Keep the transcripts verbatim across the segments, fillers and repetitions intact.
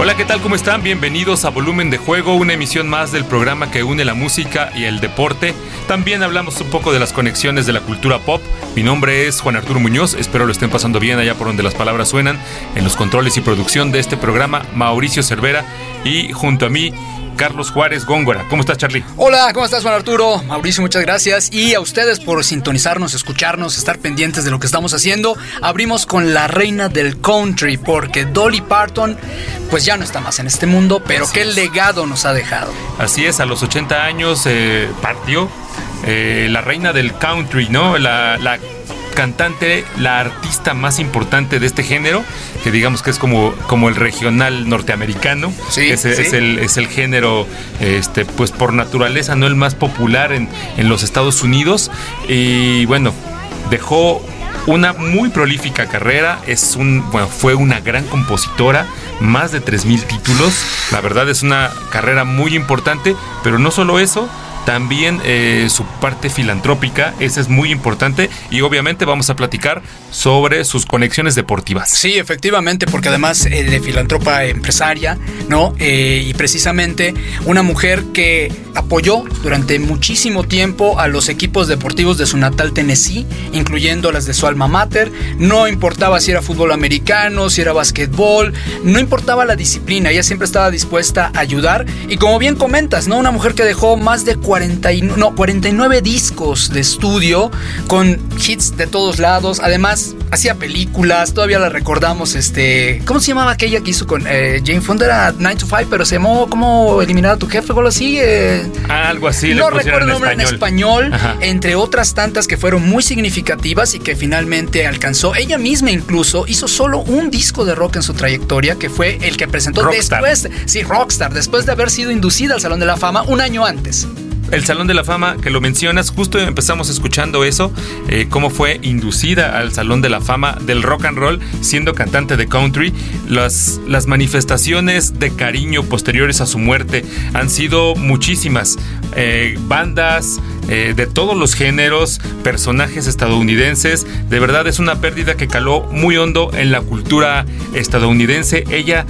Hola, ¿qué tal? ¿Cómo están? Bienvenidos a Volumen de Juego, una emisión más del programa que une la música y el deporte. También hablamos un poco de las conexiones de la cultura pop. Mi nombre es Juan Arturo Muñoz, espero lo estén pasando bien allá por donde las palabras suenan. En los controles y producción de este programa, Mauricio Cervera, y junto a mí, Carlos Juárez Góngora. ¿Cómo estás, Charlie? Hola, ¿cómo estás, Juan Arturo? Mauricio, muchas gracias. Y a ustedes por sintonizarnos, escucharnos, estar pendientes de lo que estamos haciendo. Abrimos con la reina del country, porque Dolly Parton, pues ya no está más en este mundo, pero Así qué es. legado nos ha dejado. Así es, a los ochenta años eh, partió eh, la reina del country, ¿no? La... la cantante, la artista más importante de este género, que digamos que es como, como el regional norteamericano. Sí, es, sí. es, el, es el género, este, pues por naturaleza, no el más popular en, en los Estados Unidos. Y bueno, dejó una muy prolífica carrera. Es un, bueno, fue una gran compositora, más de tres mil títulos. La verdad es una carrera muy importante, pero no solo eso. También eh, su parte filantrópica, esa es muy importante, y obviamente vamos a platicar sobre sus conexiones deportivas. Sí, efectivamente, porque además eh, de filántropa empresaria, ¿no? Eh, y precisamente una mujer que apoyó durante muchísimo tiempo a los equipos deportivos de su natal Tennessee, incluyendo las de su alma mater. No importaba si era fútbol americano, si era básquetbol, no importaba la disciplina, ella siempre estaba dispuesta a ayudar. Y como bien comentas, ¿no? Una mujer que dejó más de cuarenta y, no, cuarenta y nueve discos de estudio con hits de todos lados. Además, hacía películas, todavía la recordamos. Este, ¿cómo se llamaba aquella que hizo con eh, Jane Fonda? Era nine to five, pero se llamó ¿Cómo eliminar a tu jefe? Algo así. Eh, ah, algo así. No recuerdo el nombre en español. En español entre otras tantas que fueron muy significativas y que finalmente alcanzó. Ella misma incluso hizo solo un disco de rock en su trayectoria, que fue el que presentó Rockstar. después. Sí, Rockstar, después de haber sido inducida al Salón de la Fama un año antes. El Salón de la Fama, que lo mencionas, justo empezamos escuchando eso, eh, cómo fue inducida al Salón de la Fama del rock and roll siendo cantante de country. Las, las manifestaciones de cariño posteriores a su muerte han sido muchísimas. Eh, bandas eh, de todos los géneros, personajes estadounidenses. De verdad es una pérdida que caló muy hondo en la cultura estadounidense. Ella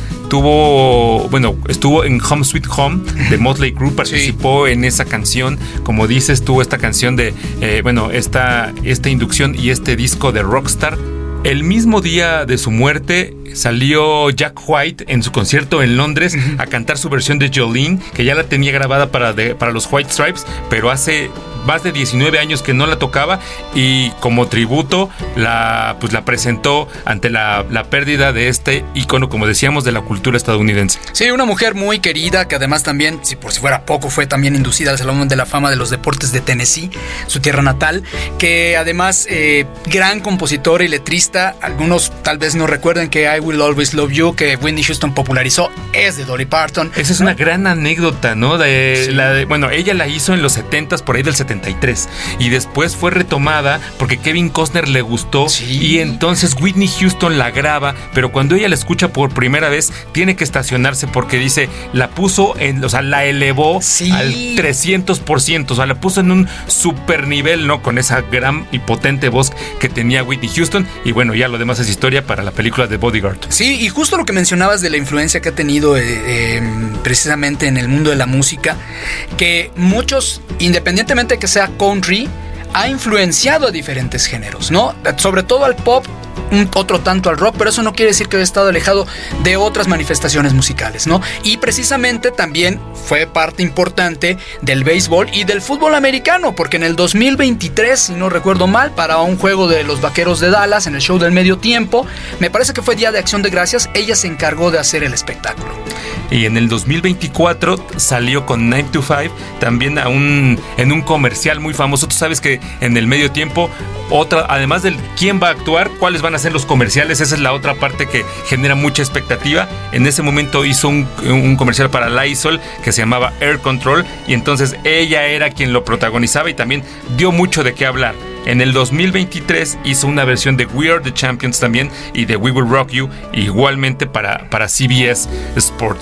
tuvo, bueno, estuvo en Home Sweet Home de Motley Crue, participó sí. en esa canción. Como dices, tuvo esta canción de, eh, bueno, esta, esta inducción y este disco de Rockstar. El mismo día de su muerte salió Jack White en su concierto en Londres a cantar su versión de Jolene, que ya la tenía grabada para, de, para los White Stripes, pero hace más de diecinueve años que no la tocaba, y como tributo la, pues la presentó ante la, la pérdida de este ícono, como decíamos, de la cultura estadounidense. Sí, una mujer muy querida, que además también, si por si fuera poco, fue también inducida al Salón de la Fama de los Deportes de Tennessee, su tierra natal, que además eh, gran compositora y letrista. Algunos tal vez no recuerden que I Will Always Love You, que Whitney Houston popularizó, es de Dolly Parton. Esa es una gran anécdota, ¿no? De, sí. la de, bueno, ella la hizo en los setentas, por ahí del setenta y tres, y después fue retomada porque Kevin Costner le gustó, sí. y entonces Whitney Houston la graba, pero cuando ella la escucha por primera vez tiene que estacionarse porque dice, la puso en, o sea, la elevó sí. al trescientos por ciento, o sea, la puso en un super nivel, ¿no? Con esa gran y potente voz que tenía Whitney Houston. Y bueno, ya lo demás es historia para la película de Bodyguard. Sí, y justo lo que mencionabas de la influencia que ha tenido eh, eh, precisamente en el mundo de la música, que muchos, independientemente de que sea country, ha influenciado a diferentes géneros, ¿no? Sobre todo al pop, un otro tanto al rock, pero eso no quiere decir que haya estado alejado de otras manifestaciones musicales, ¿no? Y precisamente también fue parte importante del béisbol y del fútbol americano, porque en el dos mil veintitrés, si no recuerdo mal, para un juego de los Vaqueros de Dallas, en el show del medio tiempo, me parece que fue Día de Acción de Gracias, ella se encargó de hacer el espectáculo. Y en el dos mil veinticuatro salió con nine to five, también a un, en un comercial muy famoso. Tú sabes que en el medio tiempo, otra, además del quién va a actuar, cuáles van a ser los comerciales, esa es la otra parte que genera mucha expectativa. En ese momento hizo un, un comercial para Lysol que se llamaba Air Control, y entonces ella era quien lo protagonizaba y también dio mucho de qué hablar. En el dos mil veintitrés hizo una versión de We Are the Champions también y de We Will Rock You, igualmente para, para C B S Sports.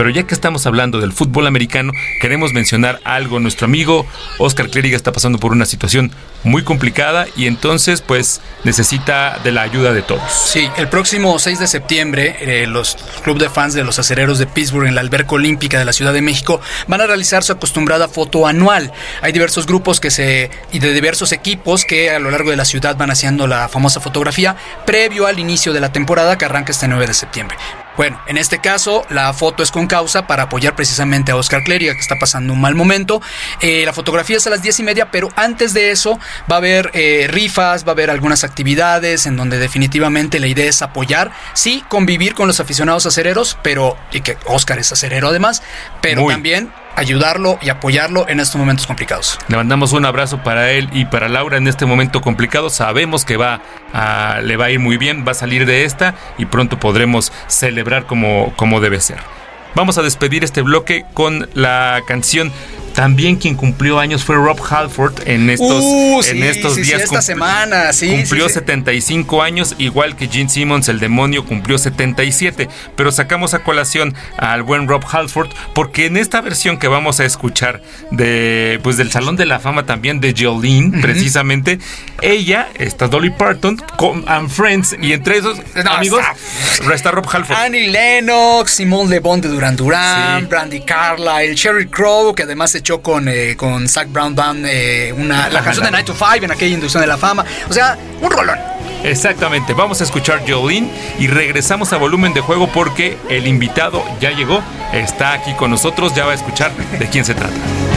Pero ya que estamos hablando del fútbol americano, queremos mencionar algo. Nuestro amigo Oscar Clériga está pasando por una situación muy complicada y entonces pues necesita de la ayuda de todos. Sí, el próximo seis de septiembre eh, los club de fans de los Acereros de Pittsburgh en la Alberca Olímpica de la Ciudad de México van a realizar su acostumbrada foto anual. Hay diversos grupos que se y de diversos equipos que a lo largo de la ciudad van haciendo la famosa fotografía previo al inicio de la temporada que arranca este nueve de septiembre. Bueno, en este caso la foto es con causa para apoyar precisamente a Oscar Clériga, que está pasando un mal momento. Eh, la fotografía es a las diez y media, pero antes de eso va a haber eh, rifas, va a haber algunas actividades en donde definitivamente la idea es apoyar, sí, convivir con los aficionados acereros, pero, y que Oscar es acerero además, pero Muy. también ayudarlo y apoyarlo en estos momentos complicados. Le mandamos un abrazo para él y para Laura en este momento complicado. Sabemos que va a, le va a ir muy bien, va a salir de esta y pronto podremos celebrar como, como debe ser. Vamos a despedir este bloque con la canción. También quien cumplió años fue Rob Halford en estos, uh, sí, en estos sí, días. Sí, esta cumpl- semana, sí. Cumplió sí, sí. setenta y cinco años, igual que Gene Simmons, el demonio, cumplió setenta y siete. Pero sacamos a colación al buen Rob Halford porque en esta versión que vamos a escuchar de, pues, del Salón de la Fama también de Jolene, uh-huh. precisamente, ella, está Dolly Parton con, and Friends, y entre esos no, amigos está, está Rob Halford. Annie Lennox, Simone Le Bon de Duran Duran, sí. Brandy Carlile, Sheryl Crow, que además echó con, eh, con Zac Brown Band eh, una, la canción de nine to five en aquella inducción de la fama. O sea, un rolón. Exactamente, vamos a escuchar Jolene y regresamos a Volumen de Juego porque el invitado ya llegó, está aquí con nosotros, ya va a escuchar de quién se trata.